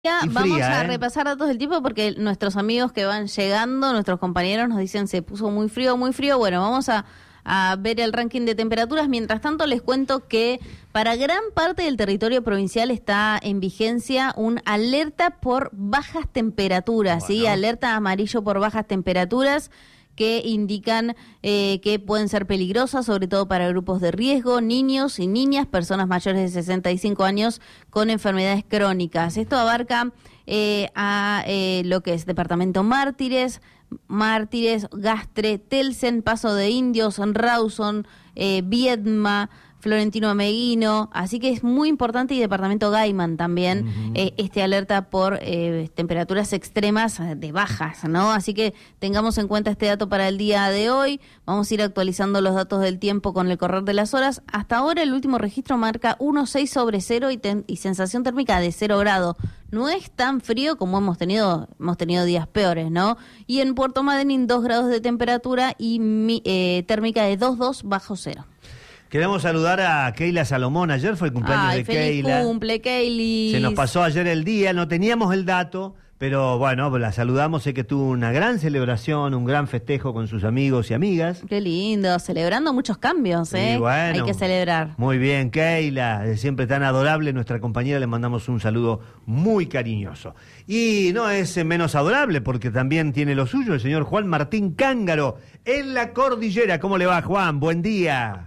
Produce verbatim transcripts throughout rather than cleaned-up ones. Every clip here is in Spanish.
Ya, Y vamos fría, a ¿eh? repasar datos del tiempo porque nuestros amigos que van llegando, nuestros compañeros nos dicen se puso muy frío, muy frío. Bueno, vamos a, a ver el ranking de temperaturas. Mientras tanto, les cuento que para gran parte del territorio provincial está en vigencia un alerta por bajas temperaturas, ¿sí? Bueno. Alerta amarillo por bajas temperaturas que indican eh, que pueden ser peligrosas, sobre todo para grupos de riesgo, niños y niñas, personas mayores de sesenta y cinco años con enfermedades crónicas. Esto abarca eh, a eh, lo que es Departamento Mártires, Mártires, Gastre, Telsen, Paso de Indios, Rawson, eh, Viedma, Florentino Ameguino, así que es muy importante, y Departamento Gaiman también, uh-huh. eh, este alerta por eh, temperaturas extremas de bajas, ¿no? Así que tengamos en cuenta este dato para el día de hoy. Vamos a ir actualizando los datos del tiempo con el correr de las horas. Hasta ahora el último registro marca uno coma seis sobre cero y, ten- y sensación térmica de cero grado. No es tan frío como hemos tenido, hemos tenido días peores, ¿no? Y en Puerto Madryn dos grados de temperatura y mi, eh, térmica de dos coma dos bajo cero. Queremos saludar a Keila Salomón. Ayer fue el cumpleaños Ay, de feliz Keila. cumple, Keili. Se nos pasó ayer el día, no teníamos el dato, pero bueno, la saludamos. Sé que tuvo una gran celebración, un gran festejo con sus amigos y amigas. Qué lindo, celebrando muchos cambios, ¿eh? Y bueno, hay que celebrar. Muy bien, Keila, siempre tan adorable. Nuestra compañera, le mandamos un saludo muy cariñoso. Y no es menos adorable, porque también tiene lo suyo el señor Juan Martín Cángaro en la cordillera. ¿Cómo le va, Juan? Buen día.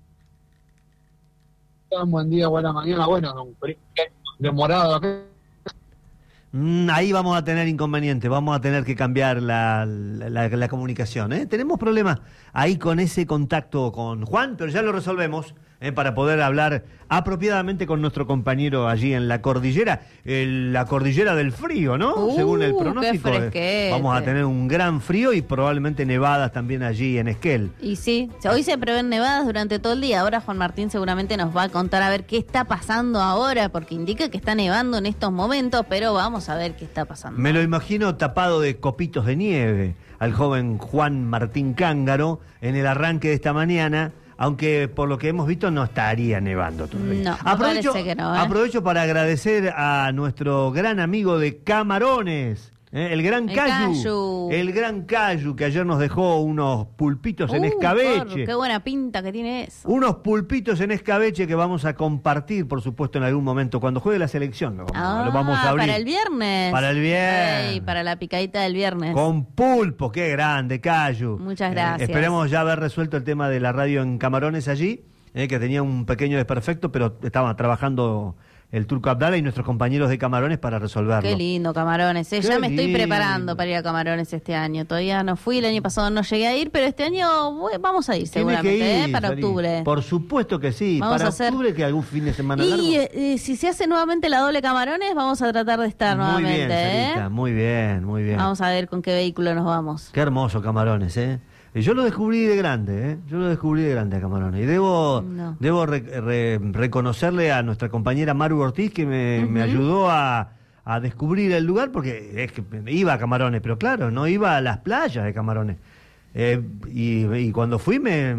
Buen día, buena mañana. Bueno, demorado acá. Mm, ahí vamos a tener inconvenientes, vamos a tener que cambiar la, la, la, la comunicación, ¿eh? Tenemos problemas ahí con ese contacto con Juan, pero ya lo resolvemos, ¿eh? Para poder hablar apropiadamente con nuestro compañero allí en la cordillera, el, la cordillera del frío, ¿no? Uh, Según el pronóstico, qué fresquete. Vamos a tener un gran frío y probablemente nevadas también allí en Esquel. Y sí, hoy se prevén nevadas durante todo el día. Ahora Juan Martín seguramente nos va a contar a ver qué está pasando ahora, porque indica que está nevando en estos momentos, pero vamos a ver qué está pasando. Me lo imagino tapado de copitos de nieve al joven Juan Martín Cángaro en el arranque de esta mañana, aunque por lo que hemos visto no estaría nevando todavía. No, aprovecho, parece que no, ¿eh? aprovecho para agradecer a nuestro gran amigo de Camarones, ¿eh? el gran El Cayu, Cayu. el gran Cayu, que ayer nos dejó unos pulpitos en Uh, escabeche. por, qué buena pinta que tiene eso. Unos pulpitos en escabeche que vamos a compartir, por supuesto, en algún momento. Cuando juegue la selección lo vamos, Ah, lo vamos a abrir. para el viernes. Para el viernes. Ey, para la picadita del viernes. Con pulpo, qué grande, Cayu. Muchas Eh, gracias. esperemos ya haber resuelto el tema de la radio en Camarones allí, eh, que tenía un pequeño desperfecto, pero estaba trabajando el Turco Abdala y nuestros compañeros de Camarones para resolverlo. Qué lindo, Camarones. ¿eh? Qué Ya me estoy lindo. preparando para ir a Camarones este año. Todavía no fui, el año pasado no llegué a ir, pero este año bueno, vamos a ir Tiene seguramente, que ir, ¿eh? Para Sarita. octubre. Por supuesto que sí. Vamos para a hacer- octubre, que algún fin de semana largo. Y eh, eh, si se hace nuevamente la doble Camarones, vamos a tratar de estar Muy nuevamente. bien, ¿eh? Sarita, muy bien, muy bien. Vamos a ver con qué vehículo nos vamos. Qué hermoso Camarones, ¿eh? Y yo lo descubrí de grande, ¿eh? Yo lo descubrí de grande a Camarones. Y debo, No. debo re- re- reconocerle a nuestra compañera Maru Ortiz, que me, Ujú. me ayudó a, a descubrir el lugar, porque es que iba a Camarones, pero claro, no iba a las playas de Camarones. Eh, y, y cuando fui me,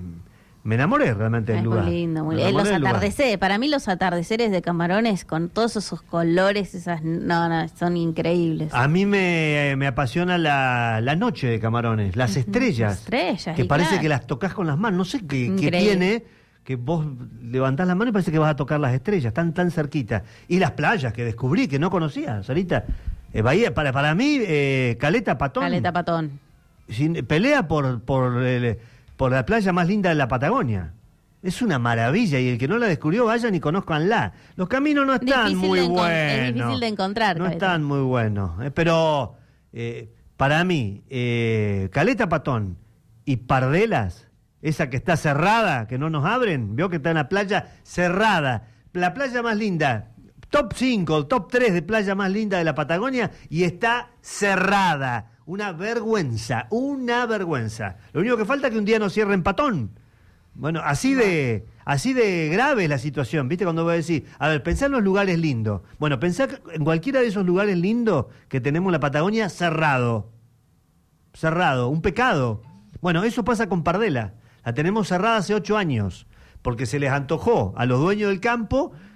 me enamoré realmente del Es lugar. muy lindo, muy Me lindo. enamoré Los del lugar. atardeceres, para mí los atardeceres de Camarones con todos esos colores, esas, no, no, son increíbles. A mí me, me apasiona la, la noche de Camarones, las estrellas. Estrellas, Que y parece claro. que las tocas con las manos. No sé qué, qué Increíble. tiene, que vos levantás la mano y parece que vas a tocar las estrellas, están tan cerquita. Y las playas que descubrí, que no conocía, Sarita. Eh, Bahía, para, para mí, eh, Caleta Patón. Caleta Patón. sin- pelea por, por, el- por la playa más linda de la Patagonia. Es una maravilla, y el que no la descubrió, vayan y conozcanla. Los caminos no están Difícil muy de encon- buenos. es difícil de encontrar, No Caleta. están muy buenos. eh, pero eh, para mí, eh, Caleta Patón y Pardelas, esa que está cerrada, que no nos abren, veo que está en la playa cerrada. La playa más linda, top cinco, top tres de playa más linda de la Patagonia, y está cerrada. Una vergüenza, una vergüenza. Lo único que falta es que un día nos cierren Patón. Bueno, así de así de grave es la situación, ¿viste? Cuando voy a decir, a ver, pensá en los lugares lindos. Bueno, pensá en cualquiera de esos lugares lindos que tenemos en la Patagonia, cerrado. Cerrado, un pecado. Bueno, eso pasa con Pardela. La tenemos cerrada hace ocho años, porque se les antojó a los dueños del campo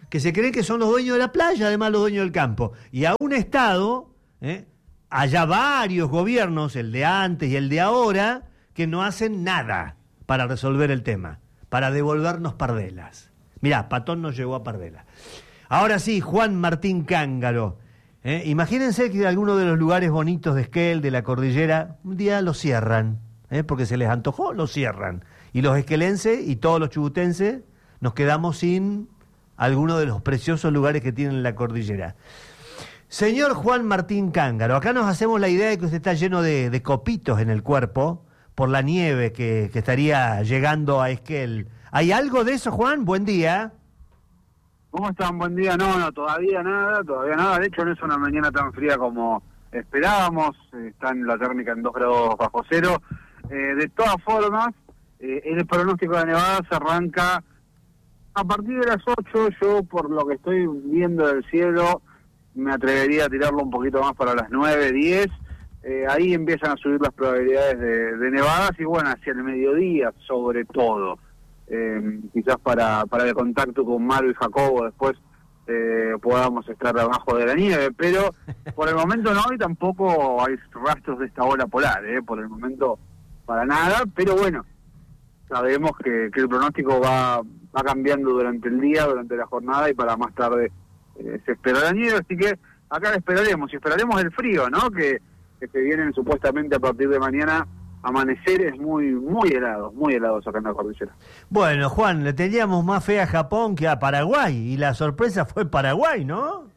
que se creen que son los dueños de la playa, además los dueños del campo. Y a un Estado, ¿eh? Allá varios gobiernos, el de antes y el de ahora, que no hacen nada para resolver el tema, para devolvernos pardelas. Mirá, Patón nos llegó a pardelas. Ahora sí, Juan Martín Cángaro. ¿eh? Imagínense que alguno de los lugares bonitos de Esquel, de la cordillera, un día lo cierran, ¿eh? porque se les antojó, lo cierran. Y los esquelenses y todos los chubutenses nos quedamos sin alguno de los preciosos lugares que tienen la cordillera. Señor Juan Martín Cángaro, acá nos hacemos la idea de que usted está lleno de, de copitos en el cuerpo por la nieve que, que estaría llegando a Esquel. ¿Hay algo de eso, Juan? Buen día. ¿Cómo están? Buen día. No, no, todavía nada, todavía nada. De hecho, no es una mañana tan fría como esperábamos. Está en la térmica en dos grados bajo cero. Eh, de todas formas, eh, el pronóstico de nevada se arranca a partir de las ocho. Yo, por lo que estoy viendo del cielo, me atrevería a tirarlo un poquito más para las nueve, diez. Eh, ahí empiezan a subir las probabilidades de, de nevadas y bueno, hacia el mediodía sobre todo. Eh, quizás para, para el contacto con Maru y Jacobo después eh, podamos estar abajo de la nieve, pero por el momento no, y tampoco hay rastros de esta ola polar, eh, por el momento para nada, pero bueno, sabemos que, que el pronóstico va, va cambiando durante el día, durante la jornada, y para más tarde Eh, se espera la nieve, así que acá la esperaremos, y esperaremos el frío, ¿no? Que, que se vienen supuestamente a partir de mañana amaneceres muy muy helados, muy helados acá en la cordillera. Bueno, Juan, le teníamos más fe a Japón que a Paraguay, y la sorpresa fue Paraguay, ¿no?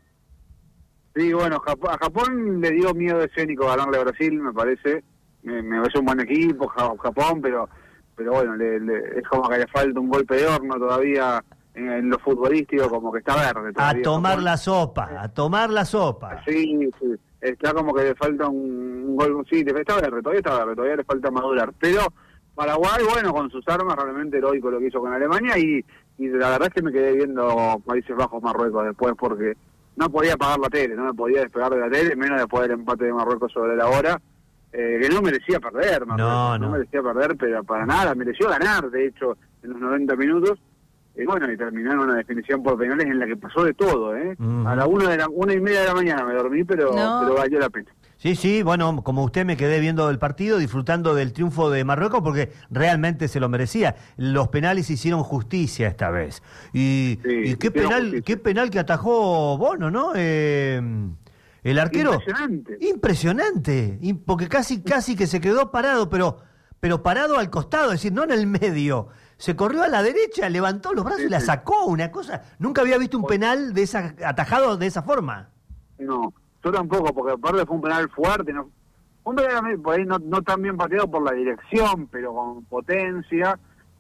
Sí, bueno, Jap a Japón le dio miedo escénico ganarle a Brasil, me parece. Me, me parece un buen equipo, Japón, pero pero bueno, le, le, es como que le falta un golpe de horno todavía en, en lo futbolístico, como que está verde todavía. A tomar Japón. la sopa, a tomar la sopa. Sí, sí, está como que le falta un, un gol, sí, está verde, todavía está verde, todavía le falta madurar. Pero Paraguay, bueno, con sus armas, realmente heroico lo que hizo con Alemania, y, y la verdad es que me quedé viendo Países Bajos, Marruecos después, porque no podía apagar la tele, no me podía despegar de la tele, menos después del empate de Marruecos sobre la hora, eh, que no merecía perder, Marruecos, no, no. no merecía perder, pero para nada, mereció ganar, de hecho, en los noventa minutos. Y bueno, y terminaron una definición por penales en la que pasó de todo, ¿eh? Uh-huh. A la una de la una y media de la mañana me dormí, pero, no. pero valió la pena. Sí, sí, bueno, como usted me quedé viendo el partido, disfrutando del triunfo de Marruecos, porque realmente se lo merecía. Los penales hicieron justicia esta vez. Y, sí, y qué penal, justicia. qué penal que atajó Bono, ¿no? Eh, el arquero. Impresionante. Impresionante, porque casi, casi que se quedó parado, pero, pero parado al costado, es decir, no en el medio. Se corrió a la derecha, levantó los brazos sí, y la sí. sacó, una cosa. Nunca había visto un penal de esa atajado de esa forma. No, yo tampoco, porque aparte fue un penal fuerte, no, un penal por ahí no, no tan bien pateado por la dirección, pero con potencia,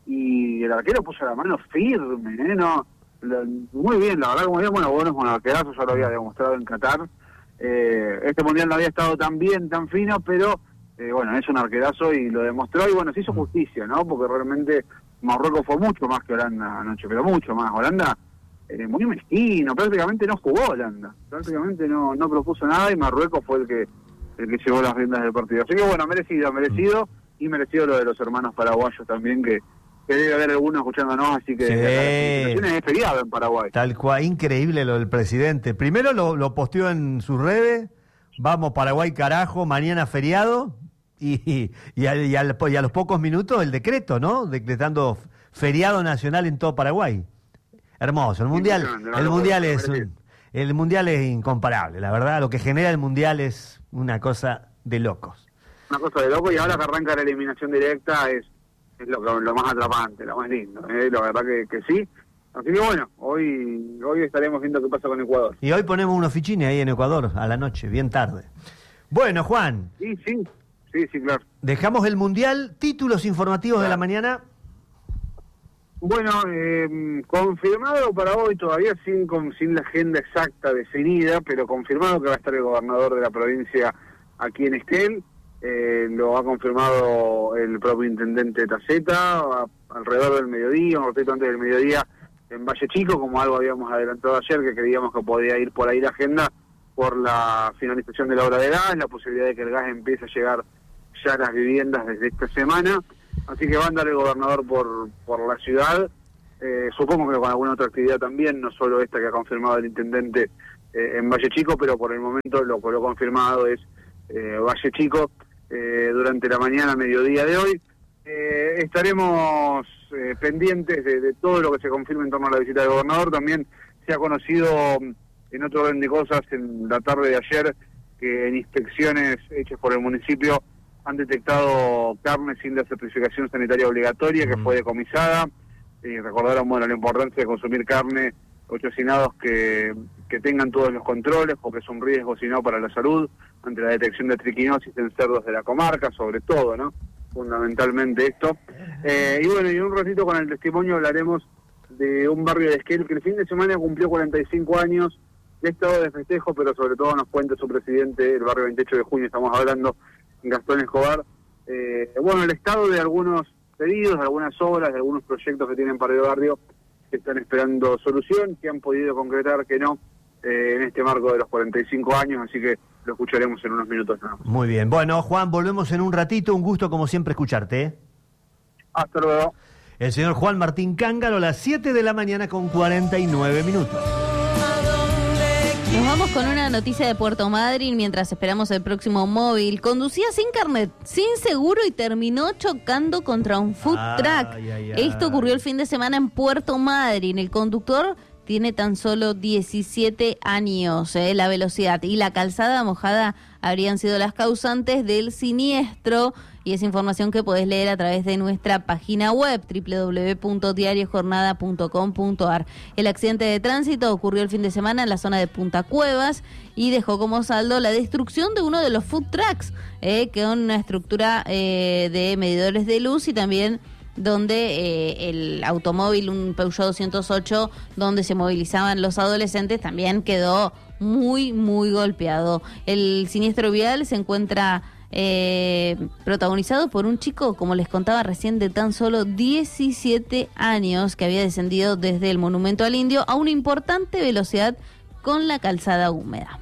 y el arquero puso la mano firme, ¿eh? No, lo, muy bien, la verdad, como bien, bueno, bueno, es un arquerazo, ya lo había demostrado en Qatar. Eh, este mundial no había estado tan bien, tan fino, pero eh, bueno, es un arquerazo y lo demostró, y bueno, se hizo justicia, ¿no? Porque realmente Marruecos fue mucho más que Holanda anoche, pero mucho más. Holanda, eh, muy mezquino, prácticamente no jugó Holanda, prácticamente no no propuso nada, y Marruecos fue el que el que llevó las riendas del partido. Así que bueno, merecido, merecido, y merecido lo de los hermanos paraguayos también, que, que debe haber algunos escuchándonos, así que sí. la es feriado en Paraguay. Tal cual, increíble lo del presidente. Primero lo, lo posteó en sus redes, vamos Paraguay carajo, mañana feriado. Y, y, a, y, al, y a los pocos minutos el decreto, ¿no? Decretando feriado nacional en todo Paraguay. Hermoso. El mundial, el mundial es un, el mundial es incomparable, la verdad. Lo que genera el mundial es una cosa de locos. Una cosa de locos, y ahora que arranca la eliminación directa es, es lo, lo más atrapante, lo más lindo. ¿eh? La verdad que, que sí. Así que bueno, hoy hoy estaremos viendo qué pasa con Ecuador. Y hoy ponemos unos fichines ahí en Ecuador a la noche, bien tarde. Bueno, Juan. Sí, sí. Sí, sí, claro. Dejamos el Mundial, títulos informativos claro. de la mañana. Bueno, eh, confirmado para hoy, todavía sin, con, sin la agenda exacta definida, pero confirmado que va a estar el gobernador de la provincia aquí en Esquel. Eh, lo ha confirmado el propio intendente Taceta, a, alrededor del mediodía, un ratito antes del mediodía, en Valle Chico, como algo habíamos adelantado ayer, que creíamos que podía ir por ahí la agenda, por la finalización de la obra de gas, la posibilidad de que el gas empiece a llegar ya a las viviendas desde esta semana. Así que va a andar el gobernador por por la ciudad, eh, supongo que con alguna otra actividad también, no solo esta que ha confirmado el intendente eh, en Valle Chico, pero por el momento lo que lo confirmado es eh, Valle Chico eh, durante la mañana, mediodía de hoy. Eh, estaremos eh, pendientes de, de todo lo que se confirme en torno a la visita del gobernador. También se ha conocido, en otro orden de cosas, en la tarde de ayer, que en inspecciones hechas por el municipio han detectado carne sin la certificación sanitaria obligatoria, que mm. fue decomisada. Y recordaron, bueno, la importancia de consumir carne o cocinados que, que tengan todos los controles, porque es un riesgo, si no, para la salud, ante la detección de triquinosis en cerdos de la comarca, sobre todo, ¿no? Fundamentalmente esto. Eh, y bueno, y en un ratito con el testimonio hablaremos de un barrio de Esquel que el fin de semana cumplió cuarenta y cinco años de estado de festejo, pero sobre todo nos cuenta su presidente, el barrio veintiocho de junio, estamos hablando, Gastón Escobar. Eh, bueno, el estado de algunos pedidos, de algunas obras, de algunos proyectos que tienen para el barrio, que están esperando solución, que han podido concretar que no, eh, en este marco de los cuarenta y cinco años, así que lo escucharemos en unos minutos nada más. Muy bien. Bueno, Juan, volvemos en un ratito. Un gusto, como siempre, escucharte. ¿eh? Hasta luego. El señor Juan Martín Cángaro, a las siete de la mañana con cuarenta y nueve minutos. Nos vamos con una noticia de Puerto Madryn mientras esperamos el próximo móvil. Conducía sin carnet, sin seguro y terminó chocando contra un food truck. Ay, ay, ay. Esto ocurrió el fin de semana en Puerto Madryn. El conductor tiene tan solo diecisiete años. ¿eh? La velocidad y la calzada mojada habrían sido las causantes del siniestro. Y es información que podés leer a través de nuestra página web, doble u doble u doble u punto diario jornada punto com punto a r. El accidente de tránsito ocurrió el fin de semana en la zona de Punta Cuevas y dejó como saldo la destrucción de uno de los food trucks, eh, con una estructura eh, de medidores de luz y también donde eh, el automóvil, un Peugeot doscientos ocho, donde se movilizaban los adolescentes, también quedó muy, muy golpeado. El siniestro vial se encuentra Eh, protagonizado por un chico, como les contaba recién, de tan solo diecisiete años, que había descendido desde el Monumento al Indio a una importante velocidad con la calzada húmeda.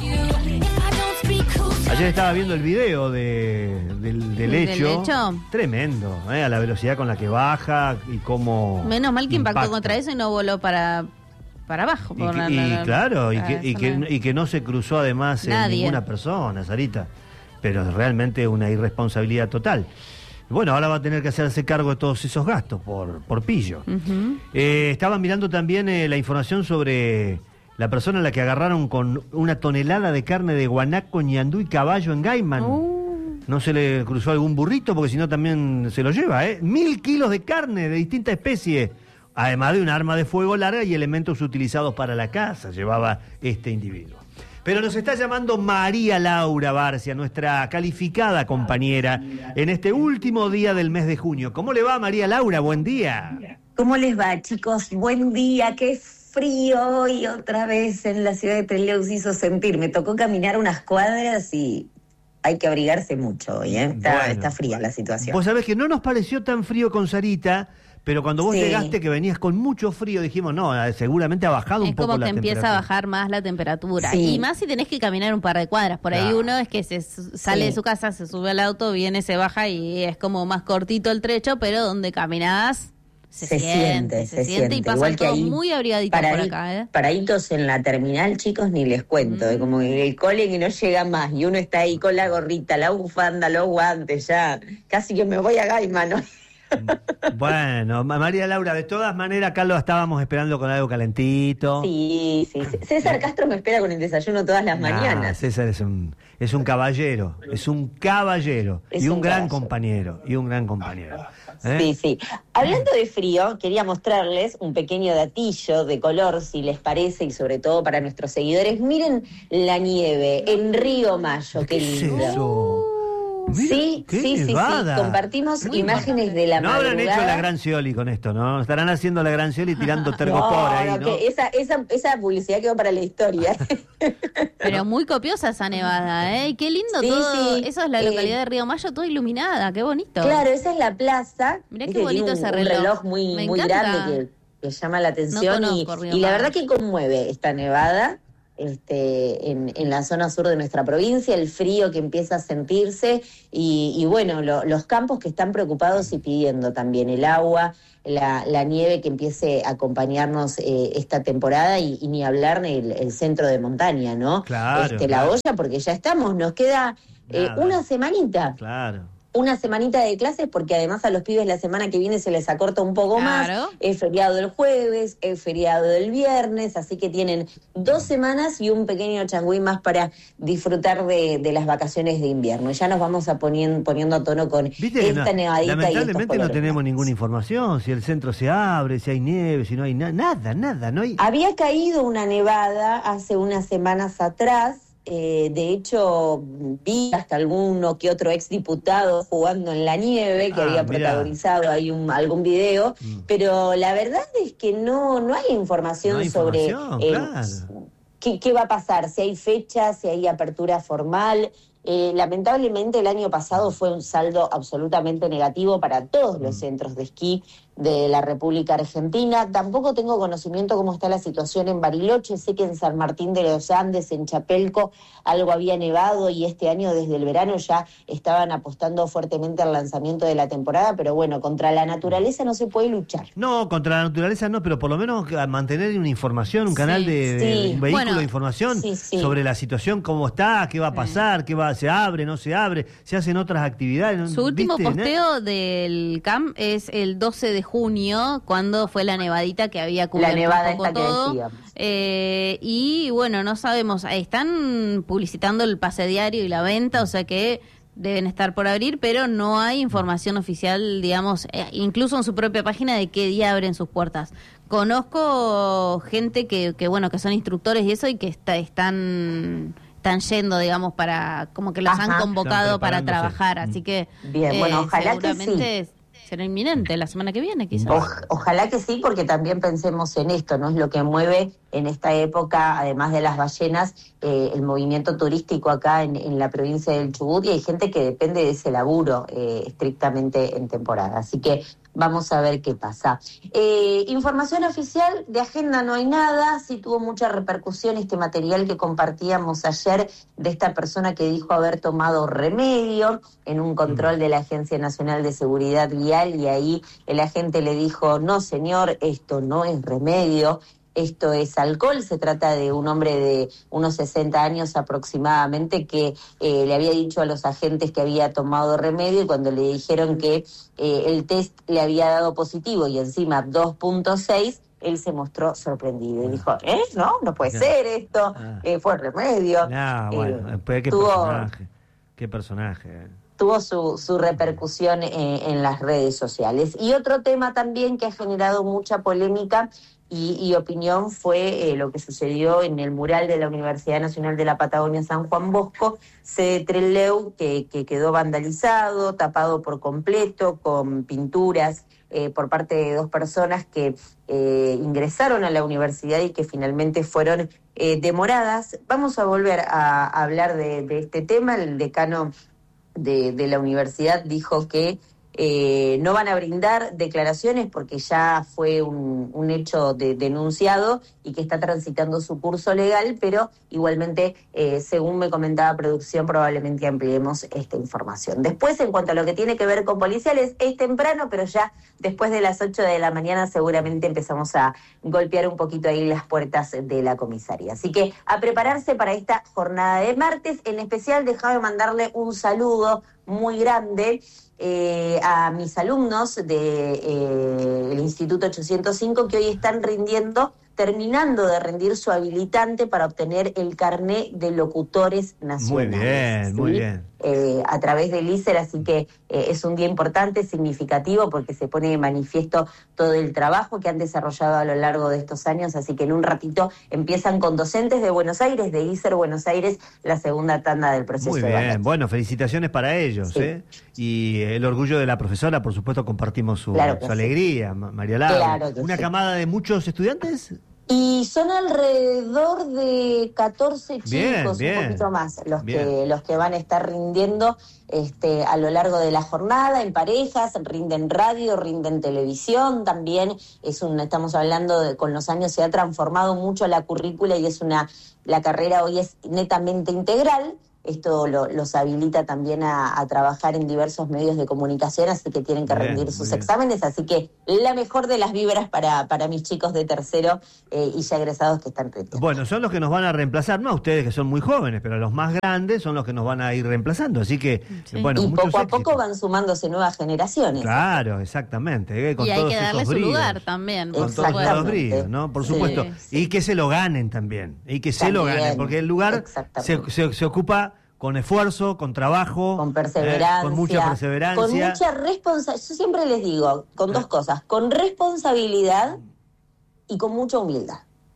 Ayer estaba viendo el video de, del, del, hecho. ¿Del hecho? Tremendo, ¿eh? A la velocidad con la que baja y cómo menos mal que impactó impacta. contra eso y no voló para para abajo. Y, por que, la, y la, la, claro, la, y, que, y, que, y que no se cruzó además en ninguna persona, Sarita. Pero es realmente una irresponsabilidad total. Bueno, ahora va a tener que hacerse cargo de todos esos gastos por, por pillo. Uh-huh. Eh, estaba mirando también eh, la información sobre la persona a la que agarraron con una tonelada de carne de guanaco, ñandú y caballo en Gaiman. Uh. No se le cruzó algún burrito, porque si no también se lo lleva, ¿eh? Mil kilos de carne de distinta especie, además de un arma de fuego larga y elementos utilizados para la caza, llevaba este individuo. Pero nos está llamando María Laura Barcia, nuestra calificada compañera, en este último día del mes de junio. ¿Cómo le va, María Laura? Buen día. ¿Cómo les va, chicos? Buen día. Qué frío hoy otra vez en la ciudad de Trelew se hizo sentir. Me tocó caminar unas cuadras y hay que abrigarse mucho hoy, ¿eh? Está, bueno, está fría la situación. Vos sabés que no nos pareció tan frío con Sarita, pero cuando vos sí. llegaste, que venías con mucho frío, dijimos, no, seguramente ha bajado es un poco la temperatura. Es como que empieza a bajar más la temperatura. Sí. Y más si tenés que caminar un par de cuadras. Por ahí claro. Uno es que se sale sí. de su casa, se sube al auto, viene, se baja y es como más cortito el trecho, pero donde caminás se, se siente, siente, se, se siente, siente y pasa igual que todo ahí, muy abrigadito por acá. ¿eh? Paraditos en la terminal, chicos, ni les cuento. Mm. ¿eh? Como el cole que no llega más y uno está ahí con la gorrita, la bufanda, los guantes, ya casi que me voy a Gaiman, ¿no? Bueno, María Laura, de todas maneras, acá lo estábamos esperando con algo calentito. Sí, sí, sí. César Castro me espera con el desayuno todas las mañanas. Ah, César es un, es un caballero, es un caballero es y un, un gran caballero. compañero, y un gran compañero. ¿eh? Sí, sí. Hablando de frío, quería mostrarles un pequeño datillo de color, si les parece, y sobre todo para nuestros seguidores. Miren la nieve en Río Mayo, qué, ¿Qué lindo. Es eso? Mira, sí, sí, sí, sí, compartimos Muy imágenes de la no madrugada. No habrán hecho la Gran Scioli con esto, ¿no? Estarán haciendo la Gran Scioli tirando tergopor no, ahí, no, ¿no? Que esa, esa, esa publicidad quedó para la historia. Pero muy copiosa esa nevada, ¿eh? Qué lindo sí, todo. Sí. Eso es la localidad eh, de Río Mayo, toda iluminada, qué bonito. Claro, esa es la plaza. Mirá qué bonito un, ese un reloj. reloj muy, muy grande que, que llama la atención. No y, conozco, y la verdad que conmueve esta nevada. Este, en, en la zona sur de nuestra provincia, el frío que empieza a sentirse y, y bueno, lo, los campos que están preocupados y pidiendo también el agua, la, la nieve que empiece a acompañarnos eh, esta temporada y, y ni hablar el, el centro de montaña, ¿no? Claro, este, claro. La olla, porque ya estamos, nos queda eh, una semanita. Claro. Una semanita de clases porque además a los pibes la semana que viene se les acorta un poco Claro. más. Es feriado el jueves, es feriado el viernes, así que tienen dos semanas y un pequeño changüí más para disfrutar de, de las vacaciones de invierno. Ya nos vamos a ponien, poniendo a tono con ¿Viste esta no, nevadita y estos lamentablemente no colores. tenemos ninguna información, si el centro se abre, si hay nieve, si no hay na nada, nada, no hay... Había caído una nevada hace unas semanas atrás. Eh, de hecho, vi hasta alguno que otro exdiputado jugando en la nieve, que Ah, había mirá. protagonizado ahí un, algún video, Mm. pero la verdad es que no, no hay información No hay sobre información, eh, claro. qué, qué va a pasar, si hay fecha, si hay apertura formal. Eh, lamentablemente el año pasado fue un saldo absolutamente negativo para todos los Mm. centros de esquí de la República Argentina. Tampoco tengo conocimiento cómo está la situación en Bariloche. Sé que en San Martín de los Andes, en Chapelco, algo había nevado y este año desde el verano ya estaban apostando fuertemente al lanzamiento de la temporada, pero bueno, contra la naturaleza no se puede luchar. No, contra la naturaleza no, pero por lo menos a mantener una información, un canal Sí, de, de- sí. un vehículo Bueno, de información sí, sí. sobre la situación, cómo está, qué va a pasar, qué va, se abre, no se abre, se hacen otras actividades. ¿no? Su último ¿Viste? posteo del C A M es el doce de junio, cuando fue la nevadita que había cubierto La nevada un poco esta que todo. decíamos. Eh, y bueno, no sabemos, están publicitando el pase diario y la venta, o sea que deben estar por abrir, pero no hay información oficial, digamos, eh, incluso en su propia página de qué día abren sus puertas. Conozco gente que, que bueno, que son instructores y eso, y que está, están... están yendo, digamos, para, como que los Ajá. han convocado Están para preparándose. trabajar, así que Bien, bueno, ojalá que seguramente será inminente la semana que viene, quizás. Oj- ojalá que sí, porque también pensemos en esto, ¿no? Es lo que mueve en esta época, además de las ballenas, eh, el movimiento turístico acá en, en la provincia del Chubut, y hay gente que depende de ese laburo eh, estrictamente en temporada. Así que vamos a ver qué pasa. Eh, información oficial, de agenda no hay nada, sí tuvo mucha repercusión este material que compartíamos ayer de esta persona que dijo haber tomado remedio en un control de la Agencia Nacional de Seguridad Vial, y ahí el agente le dijo, no señor, esto no es remedio, esto es alcohol. Se trata de un hombre de unos sesenta años aproximadamente que eh, le había dicho a los agentes que había tomado remedio, y cuando le dijeron que eh, el test le había dado positivo y encima dos punto seis, él se mostró sorprendido y dijo, ¿eh? No, no puede Ah. ser esto, Ah. eh, fue remedio. Ah, Eh, bueno, después qué tuvo- personaje, qué personaje. eh. tuvo su, su repercusión eh, en las redes sociales. Y otro tema también que ha generado mucha polémica y, y opinión fue eh, lo que sucedió en el mural de la Universidad Nacional de la Patagonia San Juan Bosco, sede Trelew, que, que quedó vandalizado, tapado por completo, con pinturas eh, por parte de dos personas que eh, ingresaron a la universidad y que finalmente fueron eh, demoradas. Vamos a volver a, a hablar de, de este tema. El decano De, de la universidad dijo que eh, no van a brindar declaraciones porque ya fue un, un hecho de, denunciado y que está transitando su curso legal, pero igualmente, eh, según me comentaba producción, probablemente ampliemos esta información. Después, en cuanto a lo que tiene que ver con policiales, es temprano, pero ya después de las ocho de la mañana seguramente empezamos a golpear un poquito ahí las puertas de la comisaría. Así que a prepararse para esta jornada de martes. En especial, déjame mandarle un saludo muy grande eh, a mis alumnos del de, eh, el Instituto ochocientos cinco, que hoy están rindiendo, terminando de rendir su habilitante para obtener el carné de locutores nacionales. Muy bien, ¿sí? muy bien. Eh, a través del I S E R, así que eh, es un día importante, significativo, porque se pone de manifiesto todo el trabajo que han desarrollado a lo largo de estos años, así que en un ratito empiezan con docentes de Buenos Aires, de I S E R Buenos Aires, la segunda tanda del proceso. Muy de bien, evaluación. bueno, felicitaciones para ellos, Sí. ¿eh? Y el orgullo de la profesora, por supuesto, compartimos su, Claro que su sí. alegría, Ma- María Laura. Claro que ¿Una sí. camada de muchos estudiantes? Y son alrededor de catorce chicos, Bien, un bien, poquito más, los bien. que los que van a estar rindiendo este, a lo largo de la jornada en parejas, rinden radio, rinden televisión, también es un, estamos hablando de, con los años se ha transformado mucho la currícula y es una, la carrera hoy es netamente integral. Esto lo, los habilita también a, a trabajar en diversos medios de comunicación, así que tienen que Bien, rendir sus bien. exámenes. Así que la mejor de las vibras para, para mis chicos de tercero eh, y ya egresados que están rindiendo. Bueno, son los que nos van a reemplazar, no a ustedes que son muy jóvenes, pero a los más grandes son los que nos van a ir reemplazando. Así que, Sí. bueno, y muchos poco a éxitos. poco van sumándose nuevas generaciones. Claro, exactamente. eh, Con Y hay todos que darle esos su bríos. lugar también. Con por todos supuesto. esos bríos, ¿no? Por Sí, supuesto. sí. Y que se lo ganen también. Y que se lo También, ganen, porque el lugar se, exactamente. se, se ocupa con esfuerzo, con trabajo, Con eh, perseverancia, con mucha perseverancia. con mucha responsabilidad. Yo siempre les digo, con dos cosas, con responsabilidad y con mucha humildad.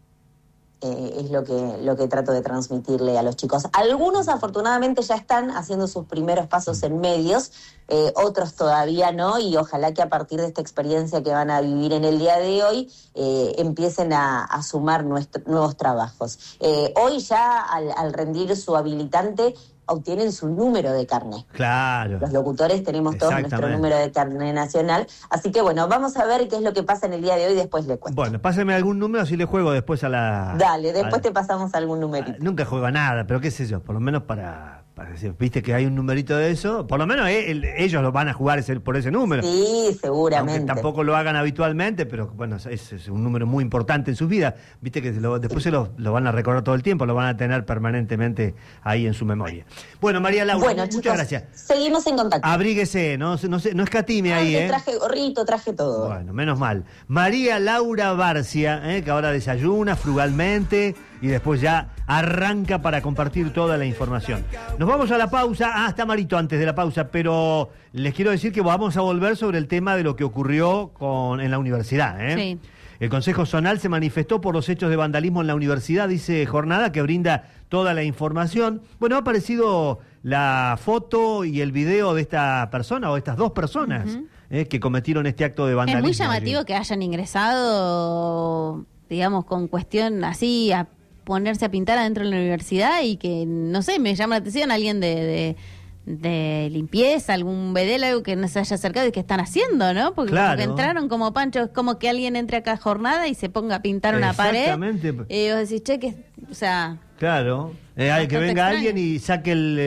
Eh, es lo que, lo que trato de transmitirle a los chicos. Algunos afortunadamente ya están haciendo sus primeros pasos en medios, eh, otros todavía no, y ojalá que a partir de esta experiencia que van a vivir en el día de hoy, eh, empiecen a, a sumar nuestro, nuevos trabajos. Eh, hoy ya al, al rendir su habilitante, obtienen su número de carnet. Claro. Los locutores tenemos todos nuestro Exactamente. número de carnet nacional, así que bueno, vamos a ver qué es lo que pasa en el día de hoy, después le cuento. Bueno, páseme algún número, así le juego después a la... Dale, después a- te pasamos algún numerito. Ah, Nunca juego a nada, pero qué sé yo, por lo menos para, para decir, viste que hay un numerito de eso, por lo menos eh, el- ellos lo van a jugar ese- por ese número. Sí, Aunque seguramente. tampoco lo hagan habitualmente, pero bueno, es, es un número muy importante en sus vidas. Viste que lo- después se lo, lo van a recordar todo el tiempo, lo van a tener permanentemente ahí en su memoria. Bueno, María Laura, Bueno, muchas chicos, gracias. seguimos en contacto. Abríguese, no, no, se- no escatime Ah, ahí, te ¿eh? traje gorrito, traje todo. Bueno, menos mal. María Laura Barcia, ¿eh? Que ahora desayuna frugalmente y después ya arranca para compartir toda la información. Nos vamos a la pausa. Ah, está Marito antes de la pausa, pero les quiero decir que vamos a volver sobre el tema de lo que ocurrió con, en la universidad. ¿eh? Sí. El Consejo Zonal se manifestó por los hechos de vandalismo en la universidad, dice Jornada, que brinda toda la información. Bueno, ha aparecido la foto y el video de esta persona o estas dos personas Ujú. eh, que cometieron este acto de Es vandalismo. muy llamativo que hayan ingresado, digamos, con cuestión así a ponerse a pintar adentro de la universidad y que, no sé, me llama la atención alguien de, de, de limpieza, algún bedel, algo que no se haya acercado y que están haciendo, ¿no? Porque como Claro. que entraron como Pancho, es como que alguien entre acá a jornada y se ponga a pintar una pared. Exactamente. Y vos decís, che, que, o sea... Claro, eh, hay que Bastante venga extraño. alguien y saque el,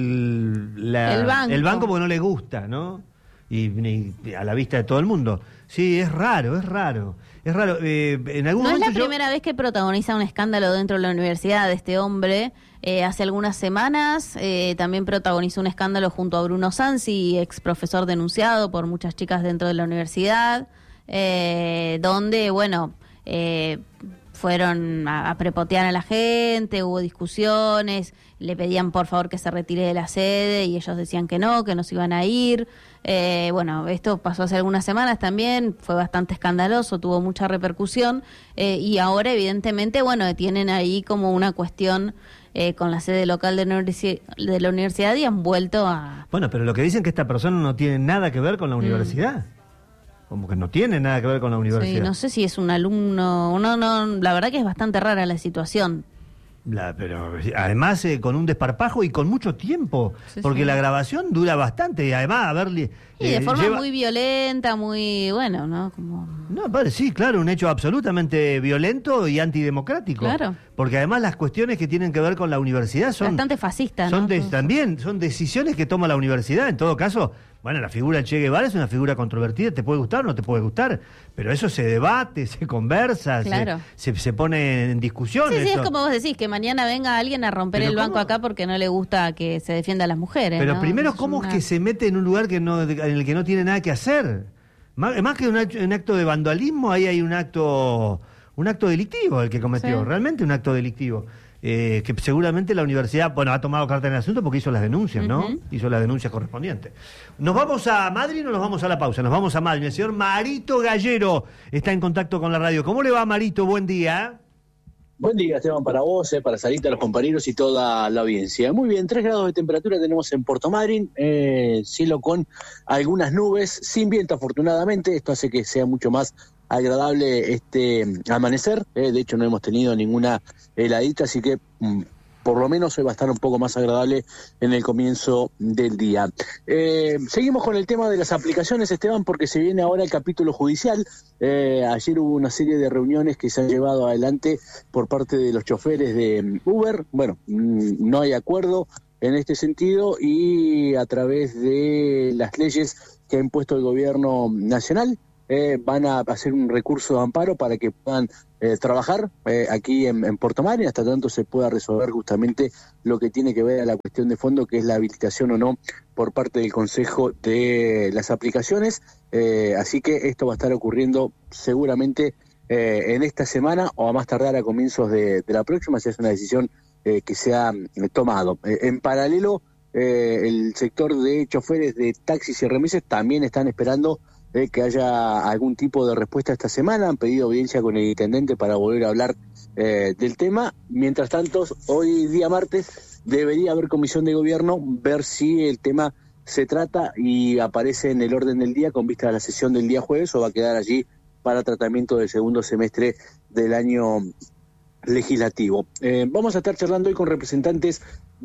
el, la- El banco. el banco porque no le gusta, ¿no? Y, y a la vista de todo el mundo. Sí, es raro, es raro. Es raro. Eh, en algún No es momento la yo- primera vez que protagoniza un escándalo dentro de la universidad de este hombre. Eh, hace algunas semanas eh, también protagonizó un escándalo junto a Bruno Sansi, ex profesor denunciado por muchas chicas dentro de la universidad, eh, donde, bueno, eh, fueron a, a prepotear a la gente, hubo discusiones, le pedían por favor que se retire de la sede y ellos decían que no, que no se iban a ir. Eh, bueno, esto pasó hace algunas semanas también, fue bastante escandaloso, tuvo mucha repercusión eh, y ahora evidentemente, bueno, tienen ahí como una cuestión eh, con la sede local de, la universi- de la universidad y han vuelto a... Bueno, pero lo que dicen que esta persona no tiene nada que ver con la Mm. universidad. Como que no tiene nada que ver con la universidad. Sí, no sé si es un alumno, no, no, la verdad que es bastante rara la situación. La- pero además eh, con un desparpajo y con mucho tiempo, Sí, porque sí. la grabación dura bastante y además a verle... Y de eh, forma lleva- muy violenta, muy, bueno, ¿no? Como... No, padre, sí, claro, un hecho absolutamente violento y antidemocrático. Claro. Porque además las cuestiones que tienen que ver con la universidad son... Bastante fascista, son ¿no? de- Todo eso. también son decisiones que toma la universidad. En todo caso, bueno, la figura de Che Guevara es una figura controvertida, te puede gustar o no te puede gustar, pero eso se debate, se conversa, se- Claro. se, se pone en discusión. Sí, sí, es eso. como vos decís, que mañana venga alguien a romper Pero el banco ¿cómo? acá porque no le gusta que se defienda a las mujeres. Pero ¿no? primero, ¿cómo una- es que se mete en un lugar que no, en el que no tiene nada que hacer? Más, más que un acto, un acto de vandalismo, ahí hay un acto, un acto delictivo el que cometió, Sí. realmente un acto delictivo. Eh, que seguramente la universidad, bueno, ha tomado carta en el asunto porque hizo las denuncias, ¿no? Ujú. Hizo las denuncias correspondientes. ¿Nos vamos a Madrid o nos vamos a la pausa? Nos vamos a Madrid. El señor Marito Gallero está en contacto con la radio. ¿Cómo le va, Marito? Buen día. Buen día, Esteban, para vos, eh, para Sarita, los compañeros y toda la audiencia. Muy bien, tres grados de temperatura tenemos en Puerto Madryn, eh, cielo con algunas nubes, sin viento afortunadamente, esto hace que sea mucho más agradable este amanecer, eh, de hecho no hemos tenido ninguna heladita, así que mm, por lo menos hoy va a estar un poco más agradable en el comienzo del día. Eh, seguimos con el tema de las aplicaciones, Esteban, porque se viene ahora el capítulo judicial. Eh, ayer hubo una serie de reuniones que se han llevado adelante por parte de los choferes de Uber. Bueno, mm, no hay acuerdo en este sentido y a través de las leyes que ha impuesto el gobierno nacional, eh, van a hacer un recurso de amparo para que puedan eh, trabajar eh, aquí en, en Puerto Madryn, hasta tanto se pueda resolver justamente lo que tiene que ver a la cuestión de fondo, que es la habilitación o no por parte del Consejo de las aplicaciones. Eh, así que esto va a estar ocurriendo seguramente eh, en esta semana o a más tardar a comienzos de, de la próxima, si es una decisión eh, que se ha eh, tomado. Eh, en paralelo, eh, el sector de choferes de taxis y remises también están esperando Eh, que haya algún tipo de respuesta esta semana. Han pedido audiencia con el intendente para volver a hablar eh, del tema. Mientras tanto, hoy día martes debería haber comisión de gobierno, ver si el tema se trata y aparece en el orden del día con vista a la sesión del día jueves, o va a quedar allí para tratamiento del segundo semestre del año legislativo. Eh, vamos a estar charlando hoy con representantes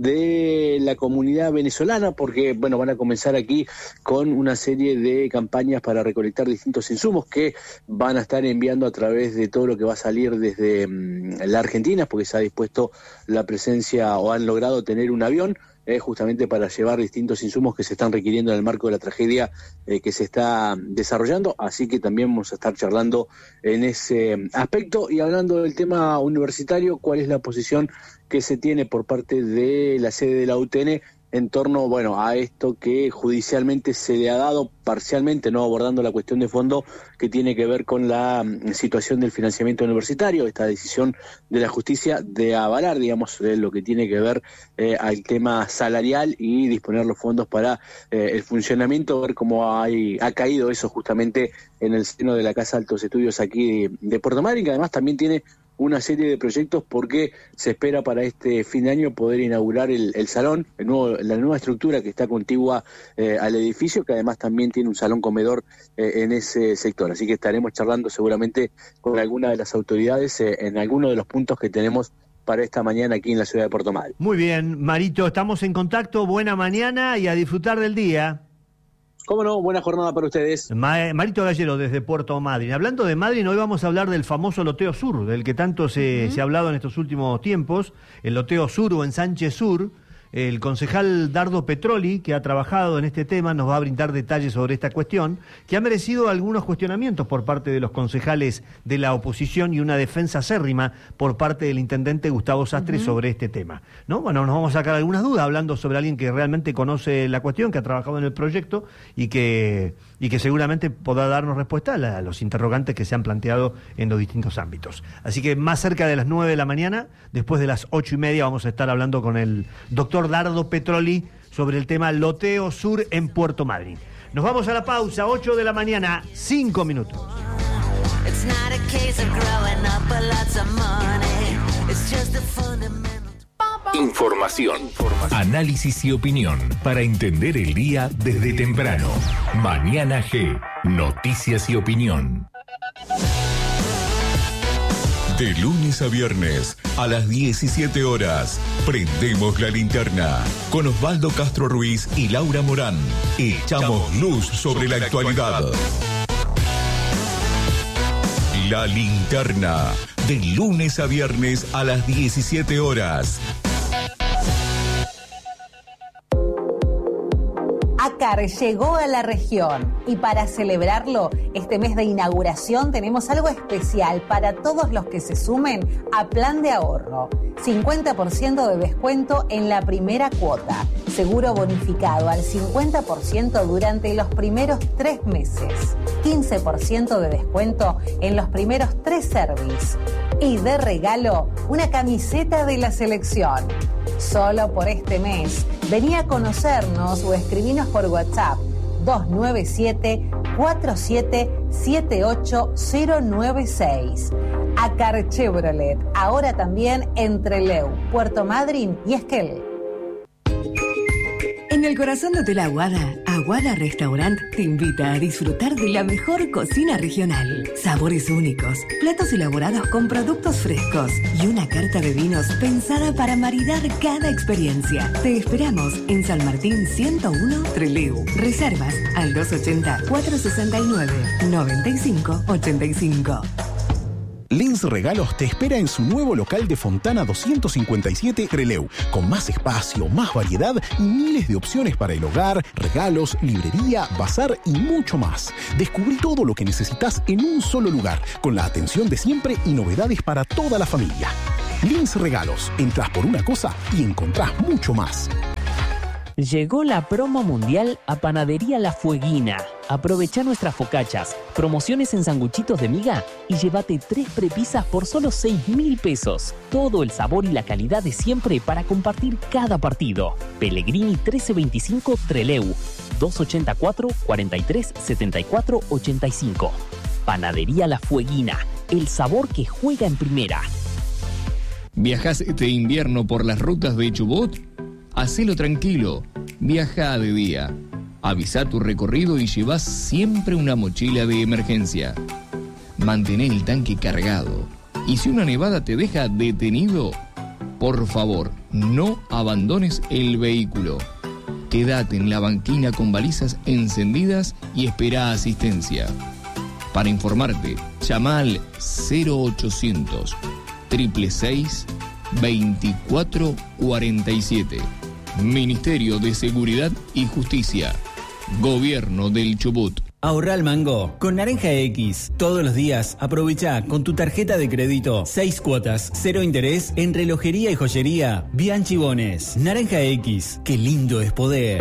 de la comunidad venezolana, porque bueno, van a comenzar aquí con una serie de campañas para recolectar distintos insumos que van a estar enviando a través de todo lo que va a salir desde mmm, la Argentina, porque se ha dispuesto la presencia o han logrado tener un avión eh, justamente para llevar distintos insumos que se están requiriendo en el marco de la tragedia eh, que se está desarrollando, así que también vamos a estar charlando en ese aspecto y hablando del tema universitario, cuál es la posición que se tiene por parte de la sede de la U T N en torno, bueno, a esto que judicialmente se le ha dado parcialmente, no abordando la cuestión de fondo que tiene que ver con la um, situación del financiamiento universitario, esta decisión de la justicia de avalar, digamos, eh, lo que tiene que ver eh, al tema salarial y disponer los fondos para eh, el funcionamiento, ver cómo hay, ha caído eso justamente en el seno de la Casa de Altos Estudios aquí de, de Puerto Madryn, que además también tiene una serie de proyectos porque se espera para este fin de año poder inaugurar el, el salón, el nuevo, la nueva estructura que está contigua eh, al edificio, que además también tiene un salón comedor eh, en ese sector. Así que estaremos charlando seguramente con alguna de las autoridades eh, en alguno de los puntos que tenemos para esta mañana aquí en la ciudad de Puerto Madryn. Muy bien, Marito, estamos en contacto, buena mañana y a disfrutar del día. ¿Cómo no? Buena jornada para ustedes. Ma- Marito Gallero, desde Puerto Madryn. Hablando de Madryn, hoy vamos a hablar del famoso Loteo Sur, del que tanto se, uh-huh. se ha hablado en estos últimos tiempos, el Loteo Sur o Ensanche Sur. El concejal Dardo Petroli, que ha trabajado en este tema, nos va a brindar detalles sobre esta cuestión, que ha merecido algunos cuestionamientos por parte de los concejales de la oposición y una defensa acérrima por parte del intendente Gustavo Sastre uh-huh. sobre este tema. ¿No? Bueno, nos vamos a sacar algunas dudas hablando sobre alguien que realmente conoce la cuestión, que ha trabajado en el proyecto y que, y que seguramente podrá darnos respuesta a, la, a los interrogantes que se han planteado en los distintos ámbitos. Así que más cerca de las nueve de la mañana, después de las ocho y media, vamos a estar hablando con el doctor Dardo Petroli sobre el tema Loteo Sur en Puerto Madryn. Nos vamos a la pausa, ocho de la mañana, cinco minutos. Información, análisis y opinión para entender el día desde temprano. Mañana G, noticias y opinión. De lunes a viernes, a las diecisiete horas, prendemos la linterna con Osvaldo Castro Ruiz y Laura Morán. Echamos luz sobre la actualidad. La linterna, de lunes a viernes a las diecisiete horas. ACAR llegó a la región y para celebrarlo, este mes de inauguración tenemos algo especial para todos los que se sumen a Plan de Ahorro. cincuenta por ciento de descuento en la primera cuota, seguro bonificado al cincuenta por ciento durante los primeros tres meses, quince por ciento de descuento en los primeros tres service y de regalo una camiseta de la selección. Solo por este mes, vení a conocernos o escribinos por WhatsApp dos nueve siete, cuatro siete siete ocho cero nueve seis. ACAR Chevrolet, ahora también en Trelew, Puerto Madryn y Esquel. En el corazón de Hotel Aguada Aguada Restaurant te invita a disfrutar de la mejor cocina regional. Sabores únicos, platos elaborados con productos frescos y una carta de vinos pensada para maridar cada experiencia. Te esperamos en San Martín ciento uno, Trelew. Reservas al dos ochenta, cuatrocientos sesenta y nueve, noventa y cinco ochenta y cinco. Lins Regalos te espera en su nuevo local de Fontana doscientos cincuenta y siete Trelew, con más espacio, más variedad y miles de opciones para el hogar, regalos, librería, bazar y mucho más. Descubrí todo lo que necesitas en un solo lugar, con la atención de siempre y novedades para toda la familia. Lins Regalos, entras por una cosa y encontrás mucho más. Llegó la promo mundial a Panadería La Fueguina. Aprovecha nuestras focachas, promociones en sanguchitos de miga y llévate tres prepisas por solo seis mil pesos. Todo el sabor y la calidad de siempre para compartir cada partido. Pellegrini trece veinticinco Trelew, dos ochenta y cuatro, cuarenta y tres, setenta y cuatro, ochenta y cinco. Panadería La Fueguina, el sabor que juega en primera. ¿Viajás este invierno por las rutas de Chubut? Hacelo tranquilo, viaja de día. Avisa tu recorrido y llevas siempre una mochila de emergencia. Mantén el tanque cargado. Y si una nevada te deja detenido, por favor, no abandones el vehículo. Quédate en la banquina con balizas encendidas y espera asistencia. Para informarte, llama al cero ochocientos, seiscientos sesenta y seis, veinticuatro cuarenta y siete. Ministerio de Seguridad y Justicia. Gobierno del Chubut. Ahorra al mango con Naranja X. Todos los días aprovecha con tu tarjeta de crédito seis cuotas, cero interés en relojería y joyería Bianchi Bones. Naranja X. Qué lindo es poder.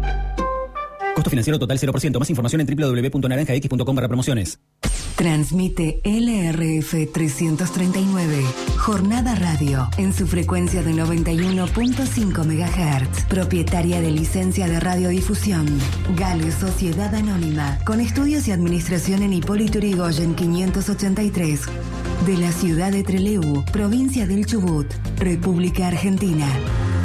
Costo financiero total cero por ciento. Más información en doble u doble u doble u punto naranja x punto com barra promociones. Transmite L R F trescientos treinta y nueve, Jornada Radio, en su frecuencia de noventa y uno punto cinco megahertz. Propietaria de licencia de radiodifusión. Gale Sociedad Anónima, con estudios y administración en Hipólito Yrigoyen quinientos ochenta y tres. De la ciudad de Trelew, provincia del Chubut, República Argentina.